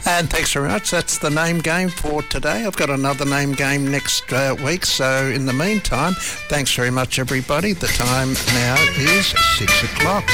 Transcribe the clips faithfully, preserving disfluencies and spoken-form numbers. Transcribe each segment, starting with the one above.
And thanks very much. That's the name game for today. I've got another name game next uh, week. So in the meantime, thanks very much, everybody. The time now is six o'clock.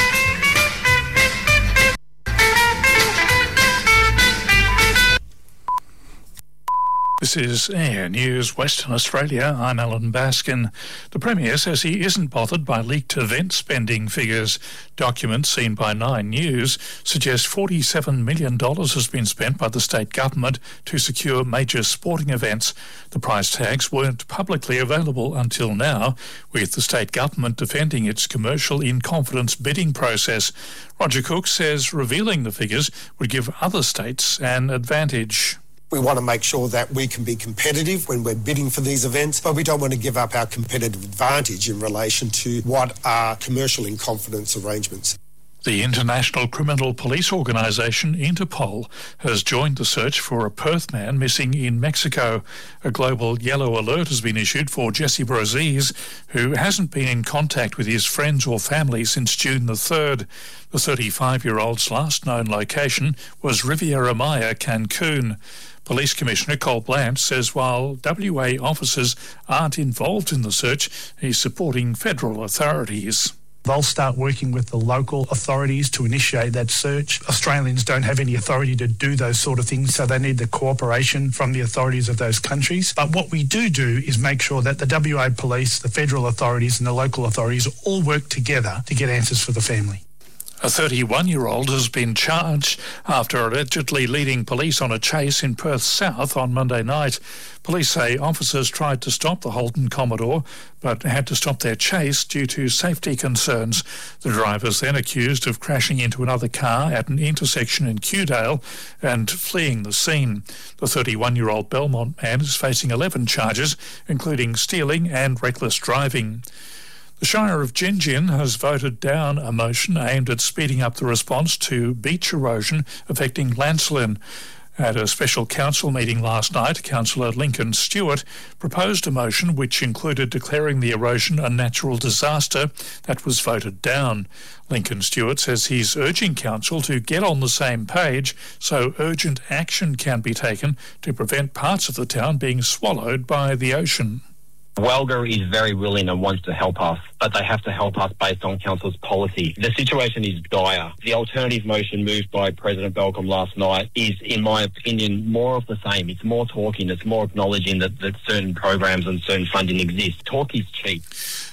This is Air News Western Australia. I'm Alan Baskin. The Premier says he isn't bothered by leaked event spending figures. Documents seen by Nine News suggest forty-seven million dollars has been spent by the state government to secure major sporting events. The price tags weren't publicly available until now, with the state government defending its commercial in-confidence bidding process. Roger Cook says revealing the figures would give other states an advantage. We want to make sure that we can be competitive when we're bidding for these events, but we don't want to give up our competitive advantage in relation to what are commercial in confidence arrangements. The International Criminal Police Organisation, Interpol, has joined the search for a Perth man missing in Mexico. A global yellow alert has been issued for Jesse Brozies, who hasn't been in contact with his friends or family since June the third. The thirty-five-year-old's last known location was Riviera Maya, Cancun. Police Commissioner Col Blanche says while W A officers aren't involved in the search, he's supporting federal authorities. They'll start working with the local authorities to initiate that search. Australians don't have any authority to do those sort of things, so they need the cooperation from the authorities of those countries. But what we do do is make sure that the W A police, the federal authorities and the local authorities all work together to get answers for the family. A thirty-one-year-old has been charged after allegedly leading police on a chase in Perth South on Monday night. Police say officers tried to stop the Holden Commodore but had to stop their chase due to safety concerns. The driver is then accused of crashing into another car at an intersection in Kewdale and fleeing the scene. The thirty-one-year-old Belmont man is facing eleven charges, including stealing and reckless driving. The Shire of Gin Gin has voted down a motion aimed at speeding up the response to beach erosion affecting Lancelin. At a special council meeting last night, Councillor Lincoln Stewart proposed a motion which included declaring the erosion a natural disaster. That was voted down. Lincoln Stewart says he's urging council to get on the same page so urgent action can be taken to prevent parts of the town being swallowed by the ocean. Walga is very willing and wants to help us, but they have to help us based on Council's policy. The situation is dire. The alternative motion moved by President Belcom last night is, in my opinion, more of the same. It's more talking, it's more acknowledging that, that certain programs and certain funding exist. Talk is cheap.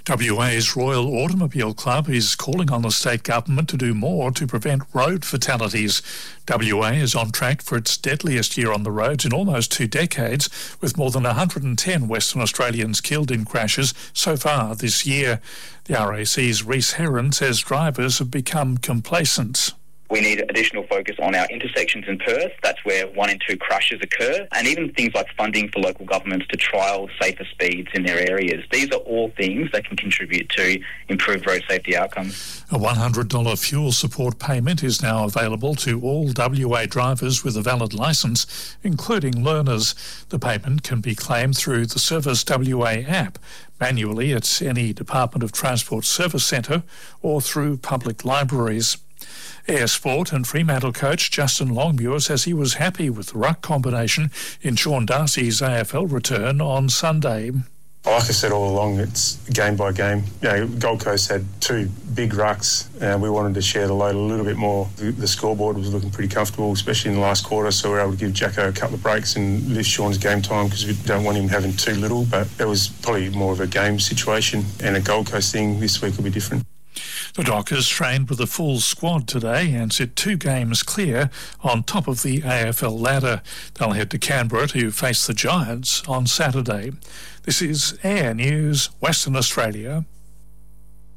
W A's Royal Automobile Club is calling on the state government to do more to prevent road fatalities. W A is on track for its deadliest year on the roads in almost two decades, with more than one hundred ten Western Australians killed in crashes so far this year. The R A C's Rhys Heron says drivers have become complacent. We need additional focus on our intersections in Perth. That's where one in two crashes occur. And even things like funding for local governments to trial safer speeds in their areas. These are all things that can contribute to improved road safety outcomes. A one hundred dollars fuel support payment is now available to all W A drivers with a valid licence, including learners. The payment can be claimed through the Service W A app, manually at any Department of Transport service centre or through public libraries. Air Sport and Fremantle coach Justin Longmuir says he was happy with the ruck combination in Sean Darcy's A F L return on Sunday. Like I said all along, it's game by game. You know, Gold Coast had two big rucks and we wanted to share the load a little bit more. The, the scoreboard was looking pretty comfortable, especially in the last quarter, so we were able to give Jacko a couple of breaks and lift Sean's game time because we don't want him having too little, but it was probably more of a game situation, and a Gold Coast thing this week will be different. The Dockers trained with a full squad today and sit two games clear on top of the A F L ladder. They'll head to Canberra to face the Giants on Saturday. This is Air News, Western Australia.